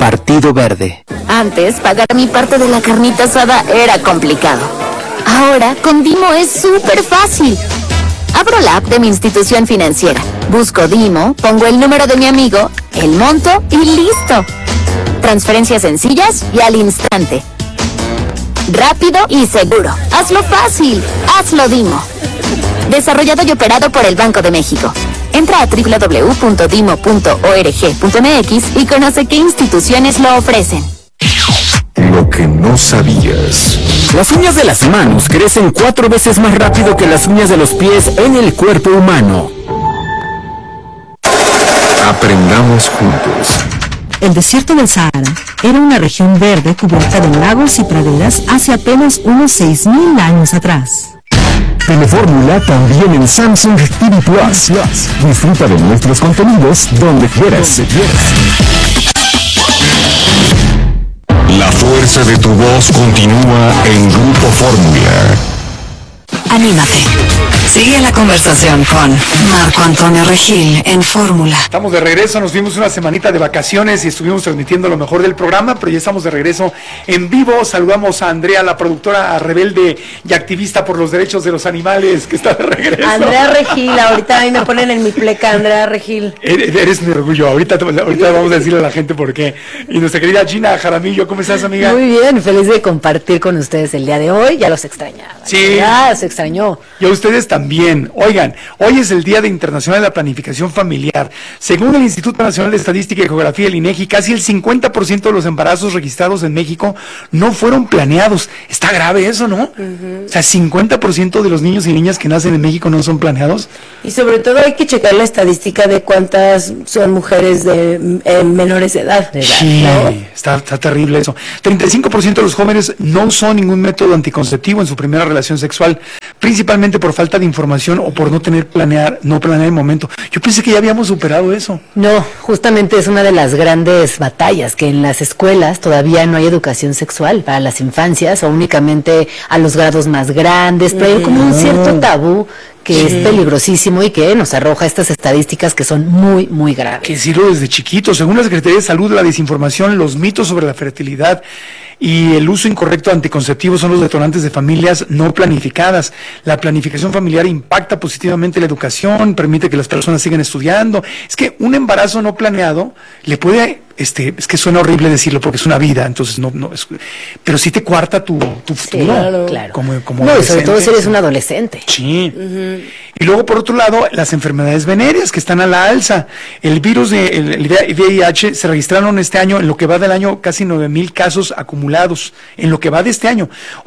Partido Verde. Antes, pagar mi parte de la carnita asada era complicado. Ahora, con Dimo es súper fácil. Abro la app de mi institución financiera, busco Dimo, pongo el número de mi amigo, el monto y listo. Transferencias sencillas y al instante. Rápido y seguro. Hazlo fácil. Hazlo Dimo. Desarrollado y operado por el Banco de México. Entra a www.dimo.org.mx y conoce qué instituciones lo ofrecen. Lo que no sabías. Las uñas de las manos crecen 4 veces más rápido que las uñas de los pies en el cuerpo humano. Aprendamos juntos. El desierto del Sahara era una región verde cubierta de lagos y praderas hace apenas unos 6.000 años atrás. Telefórmula también en Samsung TV Plus. Disfruta de nuestros contenidos donde quieras. La fuerza de tu voz continúa en Grupo Fórmula. Anímate. Sigue la conversación con Marco Antonio Regil en Fórmula. Estamos de regreso, nos dimos una semanita de vacaciones y estuvimos transmitiendo lo mejor del programa, pero ya estamos de regreso en vivo. Saludamos a Andrea, la productora rebelde y activista por los derechos de los animales, que está de regreso. Andrea Regil, ahorita a mí me ponen en mi pleca, Andrea Regil. Eres mi orgullo, ahorita vamos a decirle a la gente por qué. Y nuestra querida Gina Jaramillo, ¿cómo estás, amiga? Muy bien, feliz de compartir con ustedes el día de hoy, ya los extrañaba. Sí. Ya se extrañó. Y a ustedes también. Oigan, hoy es el Día Internacional de la Planificación Familiar. Según el Instituto Nacional de Estadística y Geografía, el INEGI, casi el 50% de los embarazos registrados en México no fueron planeados. Está grave eso, ¿no? O sea, 50% de los niños y niñas que nacen en México no son planeados. Y sobre todo hay que checar la estadística de cuántas son mujeres de menores de edad. Sí, ¿no? está terrible eso. 35% de los jóvenes no usó ningún método anticonceptivo en su primera relación sexual, principalmente por falta de información o por no planear el momento. Yo pensé que ya habíamos superado eso. No, justamente es una de las grandes batallas, que en las escuelas todavía no hay educación sexual para las infancias o únicamente a los grados más grandes, pero hay como un cierto tabú que es peligrosísimo y que nos arroja estas estadísticas que son muy, muy graves. Que decirlo desde chiquito. Según la Secretaría de Salud, la desinformación, los mitos sobre la fertilidad y el uso incorrecto de anticonceptivos son los detonantes de familias no planificadas. La planificación familiar impacta positivamente la educación, permite que las personas sigan estudiando. Es que un embarazo no planeado le puede, es que suena horrible decirlo porque es una vida, entonces pero sí te cuarta tu futuro. Claro. Como no, y sobre todo si eres un adolescente. Sí. Y luego, por otro lado, las enfermedades venéreas que están a la alza. El virus el VIH se registraron este año, en lo que va del año, casi 9,000 casos acumulados. En lo que va de este año,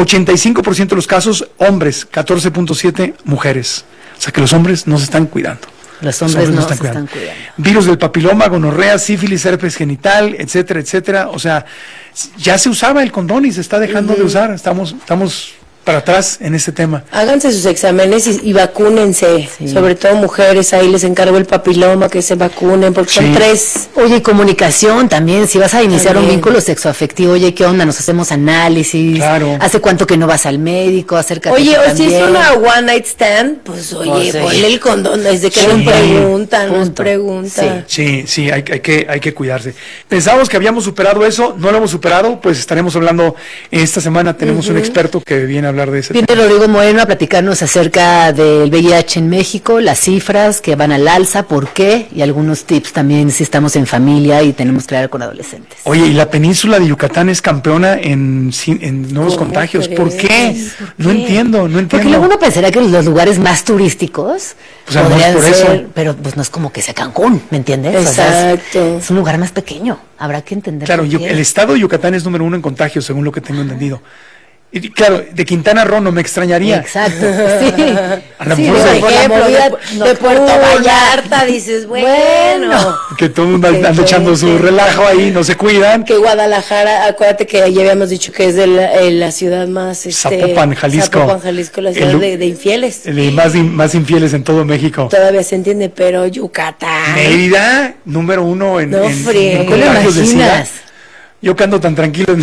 85% de los casos hombres, 14.7 mujeres. O sea que los hombres no se están cuidando. Los hombres no se están cuidando. Virus del papiloma, gonorrea, sífilis, herpes genital, etcétera, etcétera. O sea, ya se usaba el condón y se está dejando de usar. Estamos para atrás en este tema. Háganse sus exámenes y vacúnense, sobre todo mujeres, ahí les encargo el papiloma, que se vacunen, porque son 3. Oye, y comunicación también, si vas a iniciar un vínculo sexoafectivo, oye, ¿qué onda? Nos hacemos análisis, ¿hace cuánto que no vas al médico? Acércate. Oye, o también. si es una one night stand, pues oye, ponle el condón, desde que nos preguntan. Sí, hay que cuidarse. Pensábamos que habíamos superado eso, no lo hemos superado, pues estaremos hablando, esta semana tenemos un experto que viene a hablar de ese tema. Viene Rodrigo Moreno a platicarnos acerca del VIH en México, las cifras que van al alza, por qué, y algunos tips también si estamos en familia y tenemos que hablar con adolescentes. Oye, y la península de Yucatán es campeona en nuevos contagios. ¿Por qué? No entiendo. Porque luego uno pensaría que los lugares más turísticos pues podrían por ser, eso. pero pues no es como que sea Cancún, ¿me entiendes? Exacto. O sea, es un lugar más pequeño, habrá que entender. Claro, el estado de Yucatán es número 1 en contagios, según lo que tengo entendido. Y claro, de Quintana Roo no me extrañaría. Exacto, sí. A lo Sí, mejor por ejemplo, de Puerto Vallarta, dices, bueno. Que todo el mundo anda echando su relajo ahí, no se cuidan. Que Guadalajara, acuérdate que ya habíamos dicho que es de la ciudad más... Zapopan, Jalisco. La ciudad de infieles. Más infieles en todo México. Todavía se entiende, pero Yucatán. Mérida, número 1 en contagios de SIDA. Yo que ando tan tranquilo.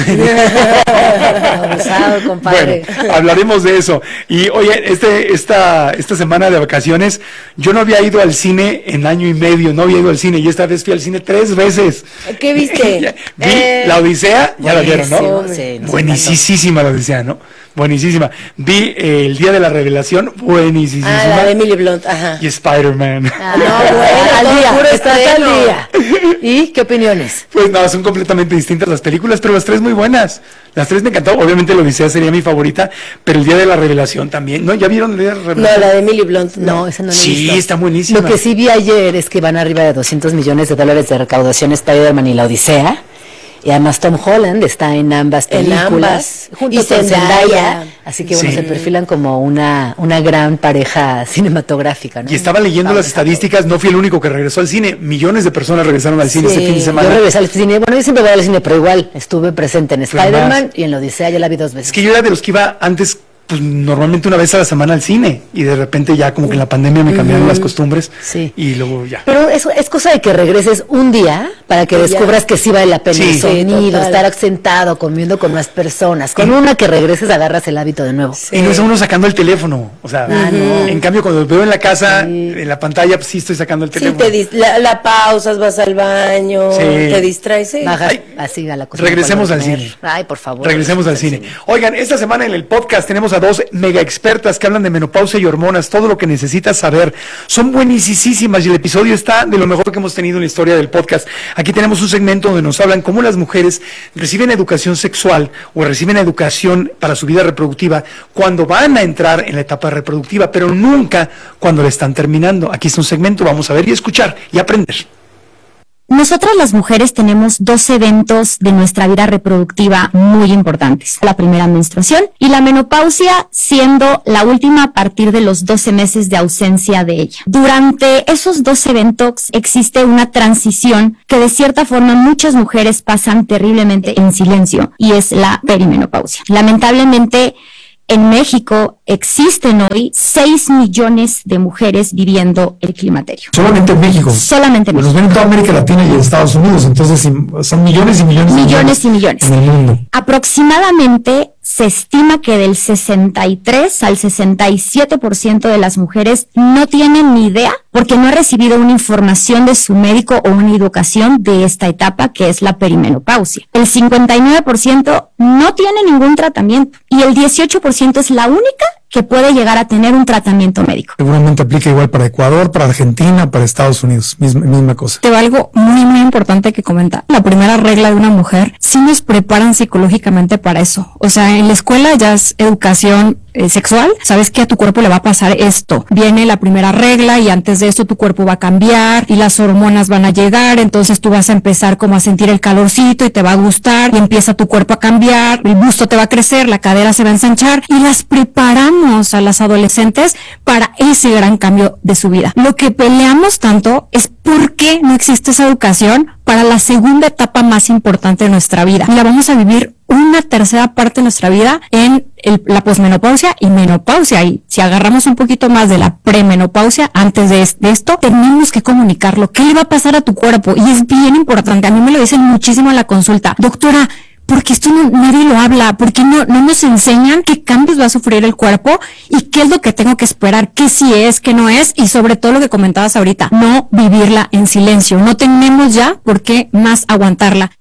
Abusado, compadre. Bueno, hablaremos de eso. Y oye, esta semana de vacaciones, yo no había ido al cine en año y medio, no había ido al cine, y esta vez fui al cine 3 veces. ¿Qué viste? Vi La Odisea, ya la vieron, ¿no? Sí, Buenísima la Odisea, ¿no? Buenísima. Vi El Día de la Revelación, buenísima. La de Emily Blunt, ajá. Y Spider-Man. No, bueno, al día, puro estás al estreno. día. ¿Y qué opiniones? Pues no, son completamente distintas las películas, pero las 3 muy buenas. Las 3 me encantó. Obviamente la Odisea sería mi favorita, pero El Día de la Revelación también. ¿No? ¿Ya vieron El Día de la Revelación? No, la de Emily Blunt, No, esa no la he Sí, visto. está buenísima. Lo que sí vi ayer es que van arriba de $200 millones de recaudación Spider-Man y la Odisea. Y además Tom Holland está en ambas películas. En ambas. Junto Y con Zendaya. Zendaya. Así que bueno, Sí. se perfilan como una gran pareja cinematográfica, ¿no? Y estaba leyendo las estadísticas, no fui el único que regresó al cine. Millones de personas regresaron al cine este fin de Yo semana. regresé al cine, bueno, yo siempre voy al cine, pero igual estuve presente en Pues Spider-Man más. y en la Odisea, ya la vi 2 veces. Es que yo era de los que iba antes, pues normalmente una vez a la semana al cine, y de repente ya como que en la pandemia me cambiaron las costumbres, Sí. y luego ya. Pero eso es cosa de que regreses un día para que Ya. descubras que sí vale la pena Sí. el sonido, Sí, total. estar sentado, comiendo con más personas. Con una que regreses agarras el hábito de nuevo. Y no es uno sacando el teléfono, o sea, no. en cambio cuando veo en la casa, en la pantalla, pues sí estoy sacando el Sí, teléfono. la pausas, vas al baño, Sí. te distraes. Sí. Bajas Ay, así a la cocina. regresemos para al comer. cine. Ay, por favor. Regresemos al cine. Oigan, esta semana en el podcast tenemos a 2 mega expertas que hablan de menopausia y hormonas, todo lo que necesitas saber. Son buenísimas y el episodio está de lo mejor que hemos tenido en la historia del podcast. Aquí tenemos un segmento donde nos hablan cómo las mujeres reciben educación sexual o reciben educación para su vida reproductiva cuando van a entrar en la etapa reproductiva, pero nunca cuando la están terminando. Aquí está un segmento, vamos a ver y escuchar y aprender. Nosotras las mujeres tenemos 2 eventos de nuestra vida reproductiva muy importantes. La primera menstruación y la menopausia siendo la última a partir de los 12 meses de ausencia de ella. Durante esos 2 eventos existe una transición que de cierta forma muchas mujeres pasan terriblemente en silencio y es la perimenopausia. Lamentablemente, en México existen hoy 6 millones de mujeres viviendo el climaterio. Solamente en México. Solamente en Pues los México. ven en toda América Latina y en Estados Unidos, entonces son millones y millones Millones y millones. en el mundo. Aproximadamente se estima que del 63 al 67% de las mujeres no tienen ni idea porque no ha recibido una información de su médico o una educación de esta etapa que es la perimenopausia. El 59% no tiene ningún tratamiento y el 18% es la única que puede llegar a tener un tratamiento médico. Seguramente aplica igual para Ecuador, para Argentina, para Estados Unidos, misma cosa. Te va algo muy importante que comenta. La primera regla de una mujer, sí nos preparan psicológicamente para eso. O sea, en la escuela ya es educación sexual, sabes que a tu cuerpo le va a pasar esto. Viene la primera regla y antes de esto tu cuerpo va a cambiar y las hormonas van a llegar, entonces tú vas a empezar como a sentir el calorcito y te va a gustar y empieza tu cuerpo a cambiar, el busto te va a crecer, la cadera se va a ensanchar y las preparamos a las adolescentes para ese gran cambio de su vida. Lo que peleamos tanto es por qué no existe esa educación para la segunda etapa más importante de nuestra vida. Y la vamos a vivir una tercera parte de nuestra vida en la posmenopausia y menopausia. Y si agarramos un poquito más de la premenopausia, antes de esto, tenemos que comunicarlo. ¿Qué le va a pasar a tu cuerpo? Y es bien importante. A mí me lo dicen muchísimo en la consulta. Doctora, porque esto nadie lo habla, porque no nos enseñan qué cambios va a sufrir el cuerpo y qué es lo que tengo que esperar, qué sí es, qué no es, y sobre todo lo que comentabas ahorita, no vivirla en silencio. No tenemos ya por qué más aguantarla.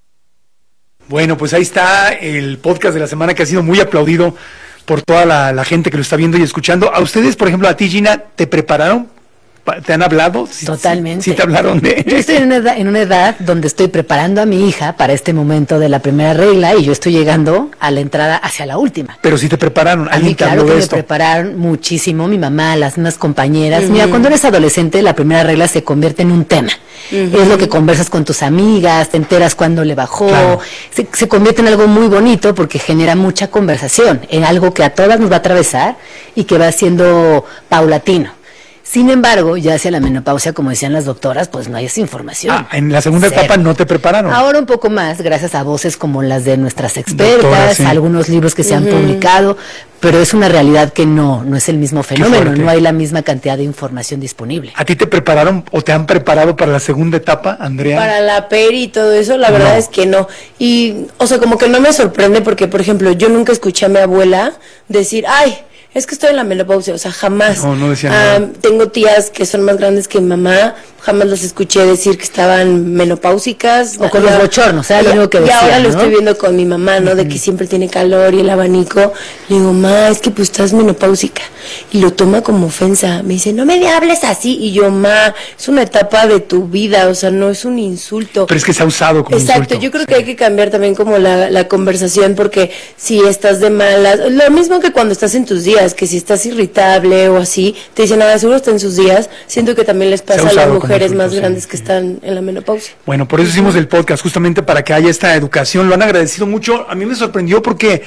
Bueno, pues ahí está el podcast de la semana que ha sido muy aplaudido por toda la gente que lo está viendo y escuchando. A ustedes, por ejemplo, a ti, Gina, ¿te prepararon? ¿Te han hablado? Totalmente. Sí te hablaron de... Yo estoy en una edad donde estoy preparando a mi hija para este momento de la primera regla y yo estoy llegando a la entrada hacia la última. Pero sí te prepararon, A alguien mí, te claro habló que de me esto. prepararon muchísimo, mi mamá, las mismas compañeras. Mira, cuando eres adolescente, la primera regla se convierte en un tema. Es lo que conversas con tus amigas, te enteras cuándo le bajó. Claro. Se convierte en algo muy bonito porque genera mucha conversación, en algo que a todas nos va a atravesar y que va siendo paulatino. Sin embargo, ya hacia la menopausia, como decían las doctoras, pues no hay esa información. En la segunda etapa no te prepararon. Ahora un poco más, gracias a voces como las de nuestras expertas, Doctora, sí. algunos libros que se han publicado, pero es una realidad que no es el mismo fenómeno, no hay la misma cantidad de información disponible. ¿A ti te prepararon o te han preparado para la segunda etapa, Andrea? Para la peri y todo eso, la verdad es que no. Y, o sea, como que no me sorprende porque, por ejemplo, yo nunca escuché a mi abuela decir, ay, es que estoy en la menopausia, o sea, jamás. No decía nada. Tengo tías que son más grandes que mi mamá, jamás las escuché decir que estaban menopáusicas. O con los bochornos, lo único que decían, y ahora lo ¿no? estoy viendo con mi mamá, ¿no? De que siempre tiene calor y el abanico. Le digo, ma, es que pues estás menopáusica. Y lo toma como ofensa. Me dice, no me hables así. Y yo, ma, es una etapa de tu vida, o sea, no es un insulto. Pero es que se ha usado como Exacto, insulto. yo creo que hay que cambiar también como la conversación, porque si estás de malas, lo mismo que cuando estás en tus días, que si estás irritable o así, te dicen, nada, seguro está en sus días. Siento que también les pasa a las mujeres más grandes que están en la menopausia. Bueno, por eso hicimos el podcast, justamente para que haya esta educación. Lo han agradecido mucho. A mí me sorprendió porque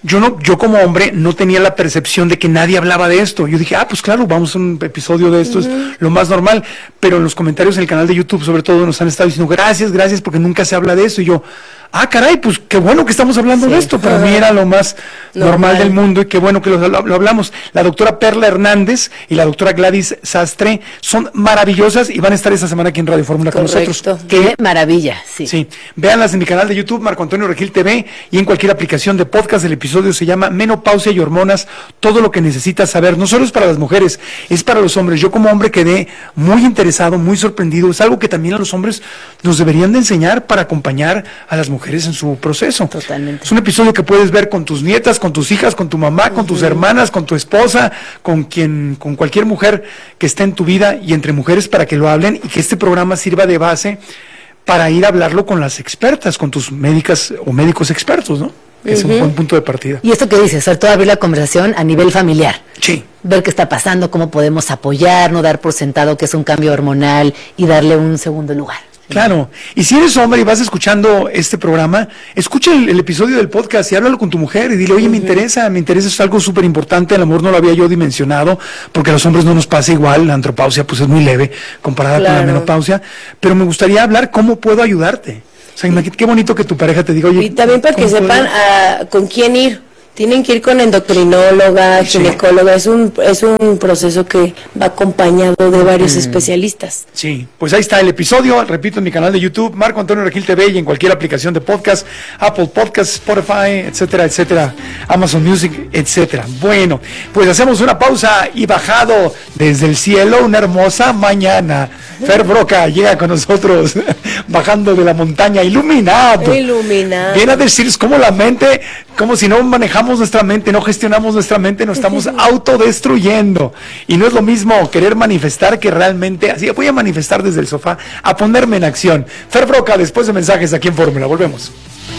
yo como hombre no tenía la percepción de que nadie hablaba de esto. Yo dije, pues claro, vamos a un episodio de esto, es lo más normal. Pero en los comentarios del canal de YouTube, sobre todo, nos han estado diciendo, gracias, porque nunca se habla de eso. Y yo, caray, pues qué bueno que estamos hablando de esto. Para mí era lo más normal del mundo y qué bueno que lo hablamos. La doctora Perla Hernández y la doctora Gladys Sastre son maravillosas y van a estar esta semana aquí en Radio Fórmula con nosotros. Qué maravilla, sí. Sí, véanlas en mi canal de YouTube, Marco Antonio Regil TV, y en cualquier aplicación de podcast. El episodio se llama Menopausia y Hormonas, todo lo que necesitas saber. No solo es para las mujeres, es para los hombres. Yo como hombre quedé muy interesado, muy sorprendido. Es algo que también a los hombres nos deberían de enseñar para acompañar a las mujeres en su proceso. Totalmente. Es un episodio que puedes ver con tus nietas, con tus hijas, con tu mamá, con tus hermanas, con tu esposa, con cualquier mujer que esté en tu vida, y entre mujeres, para que lo hablen y que este programa sirva de base para ir a hablarlo con las expertas, con tus médicas o médicos expertos, ¿no? Es un buen punto de partida. Y esto que dices, sobre todo abrir la conversación a nivel familiar. Sí. Ver qué está pasando, cómo podemos apoyar, no dar por sentado que es un cambio hormonal y darle un segundo lugar. Claro, y si eres hombre y vas escuchando este programa, escucha el episodio del podcast y háblalo con tu mujer y dile, oye, me interesa, es algo súper importante, el amor no lo había yo dimensionado, porque a los hombres no nos pasa igual, la andropausia pues es muy leve comparada con la menopausia, pero me gustaría hablar cómo puedo ayudarte. O sea, imagínate qué bonito que tu pareja te diga, oye. Y también para que sepan con quién ir. Tienen que ir con endocrinóloga, ginecóloga, es un proceso que va acompañado de varios especialistas. Sí, pues ahí está el episodio, repito, en mi canal de YouTube, Marco Antonio Regil TV, y en cualquier aplicación de podcast, Apple Podcasts, Spotify, etcétera, Amazon Music, etcétera. Bueno, pues hacemos una pausa y bajado desde el cielo una hermosa mañana. Fer Broca llega con nosotros, bajando de la montaña, iluminado. Viene a decir, es como la mente, como si no manejamos nuestra mente, no gestionamos nuestra mente, nos estamos autodestruyendo. Y no es lo mismo querer manifestar que realmente, así voy a manifestar desde el sofá, a ponerme en acción. Fer Broca, después de mensajes aquí en Fórmula, volvemos.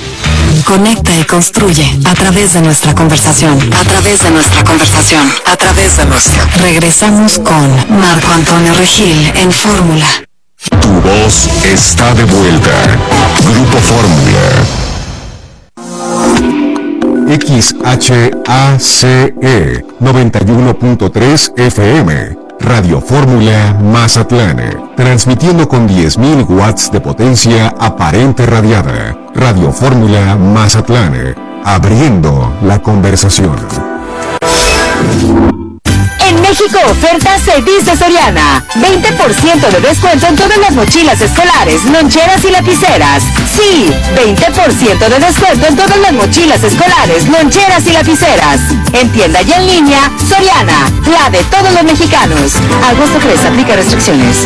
Conecta y construye a través de nuestra conversación. Regresamos con Marco Antonio Regil en Fórmula. Tu voz está de vuelta. Grupo Fórmula. XHACE 91.3 FM. Radio Fórmula Mazatlán. Transmitiendo con 10.000 watts de potencia aparente radiada. Radio Fórmula Mazatlán. Abriendo la conversación. En México, ofertas se dice Soriana. 20% de descuento en todas las mochilas escolares, loncheras y lapiceras. Sí, 20% de descuento en todas las mochilas escolares, loncheras y lapiceras. En tienda y en línea, Soriana, la de todos los mexicanos. Agosto 3, aplica restricciones.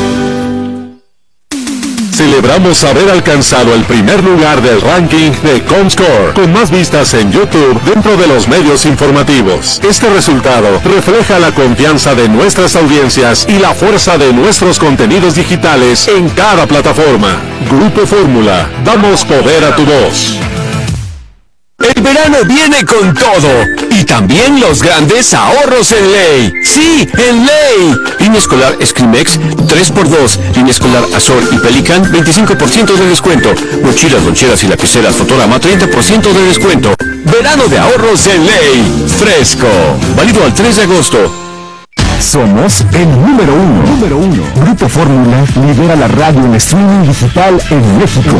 Celebramos haber alcanzado el primer lugar del ranking de Comscore, con más vistas en YouTube dentro de los medios informativos. Este resultado refleja la confianza de nuestras audiencias y la fuerza de nuestros contenidos digitales en cada plataforma. Grupo Fórmula, damos poder a tu voz. El verano viene con todo y también los grandes ahorros en Ley. Sí, en Ley. Línea escolar Escrimex 3x2, línea escolar Azor y Pelican 25% de descuento. Mochilas, loncheras y lapiceras Fotograma 30% de descuento. Verano de ahorros en Ley. Fresco. Válido al 3 de agosto. Somos el número uno. Grupo Fórmula lidera la radio en streaming digital en México.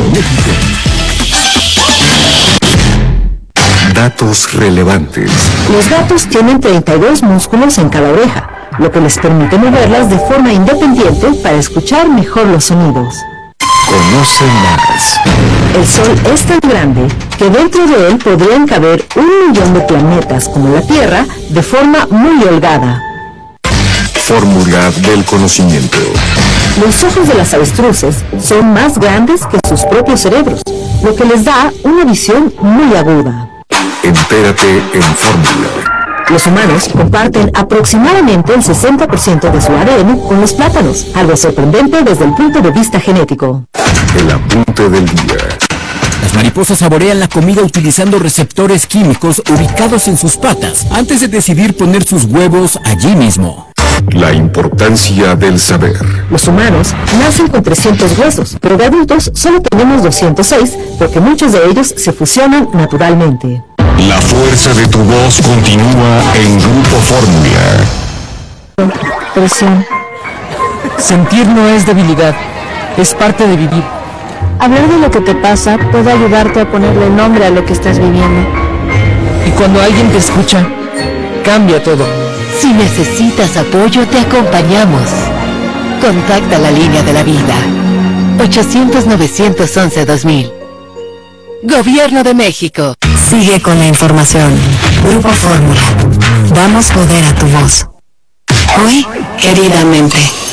Datos relevantes. Los gatos tienen 32 músculos en cada oreja, lo que les permite moverlas de forma independiente para escuchar mejor los sonidos. Conoce más. El Sol es tan grande que dentro de él podrían caber 1 millón de planetas como la Tierra de forma muy holgada. Fórmula del conocimiento. Los ojos de las avestruces son más grandes que sus propios cerebros, lo que les da una visión muy aguda. Entérate en Fórmula. Los humanos comparten aproximadamente el 60% de su ADN con los plátanos, algo sorprendente desde el punto de vista genético. El apunte del día. Las mariposas saborean la comida utilizando receptores químicos ubicados en sus patas antes de decidir poner sus huevos allí mismo. La importancia del saber. Los humanos nacen con 300 huesos, pero de adultos solo tenemos 206 porque muchos de ellos se fusionan naturalmente. La fuerza de tu voz continúa en Grupo Fórmula. Presión. Sentir no es debilidad, es parte de vivir. Hablar de lo que te pasa puede ayudarte a ponerle nombre a lo que estás viviendo. Y cuando alguien te escucha, cambia todo. Si necesitas apoyo, te acompañamos. Contacta la línea de la vida. 800-911-2000. Gobierno de México. Sigue con la información. Grupo Fórmula. Damos poder a tu voz. Hoy, queridamente.